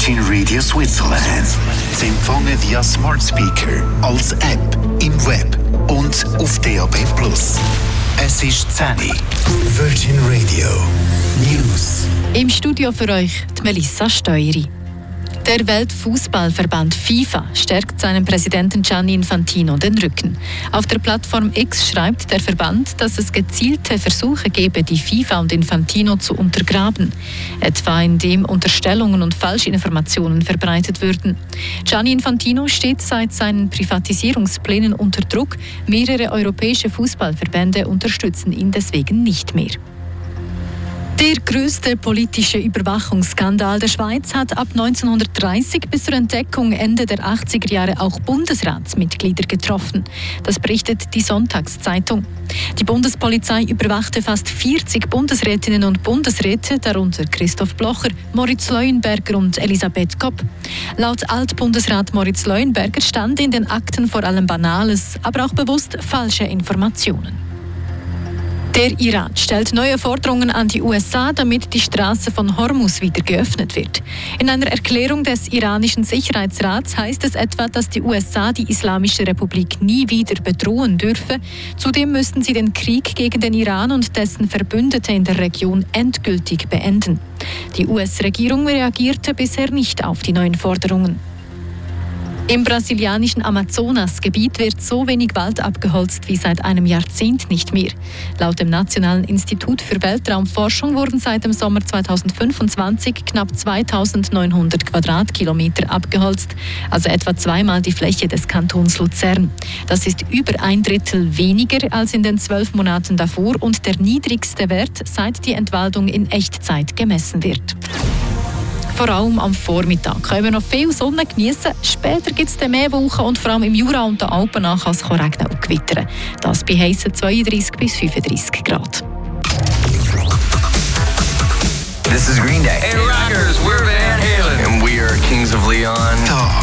Virgin Radio Switzerland. Sie empfangen via Smart Speaker, als App, im Web und auf DAB+. Es ist 10 Uhr. Virgin Radio News. Im Studio für euch die Melissa Steueri. Der Weltfußballverband FIFA stärkt seinem Präsidenten Gianni Infantino den Rücken. Auf der Plattform X schreibt der Verband, dass es gezielte Versuche gebe, die FIFA und Infantino zu untergraben. Etwa indem Unterstellungen und Falschinformationen verbreitet würden. Gianni Infantino steht seit seinen Privatisierungsplänen unter Druck. Mehrere europäische Fußballverbände unterstützen ihn deswegen nicht mehr. Der größte politische Überwachungsskandal der Schweiz hat ab 1930 bis zur Entdeckung Ende der 80er Jahre auch Bundesratsmitglieder getroffen. Das berichtet die Sonntagszeitung. Die Bundespolizei überwachte fast 40 Bundesrätinnen und Bundesräte, darunter Christoph Blocher, Moritz Leuenberger und Elisabeth Kopp. Laut Altbundesrat Moritz Leuenberger stand in den Akten vor allem Banales, aber auch bewusst falsche Informationen. Der Iran stellt neue Forderungen an die USA, damit die Straße von Hormuz wieder geöffnet wird. In einer Erklärung des iranischen Sicherheitsrats heißt es etwa, dass die USA die Islamische Republik nie wieder bedrohen dürfe. Zudem müssten sie den Krieg gegen den Iran und dessen Verbündete in der Region endgültig beenden. Die US-Regierung reagierte bisher nicht auf die neuen Forderungen. Im brasilianischen Amazonasgebiet wird so wenig Wald abgeholzt wie seit einem Jahrzehnt nicht mehr. Laut dem Nationalen Institut für Weltraumforschung wurden seit dem Sommer 2025 knapp 2900 Quadratkilometer abgeholzt, also etwa zweimal die Fläche des Kantons Luzern. Das ist über 1/3 weniger als in den 12 Monaten davor und der niedrigste Wert, seit die Entwaldung in Echtzeit gemessen wird. Vor allem am Vormittag können wir noch viel Sonne genießen. Später gibt es dann mehr Wolken und vor allem im Jura und den Alpen nach kann es regnen und gewittern. Das bei heissen 32 bis 35 Grad. This is Green Day. Hey rockers, we're Van Halen. And we are Kings of Leon. Da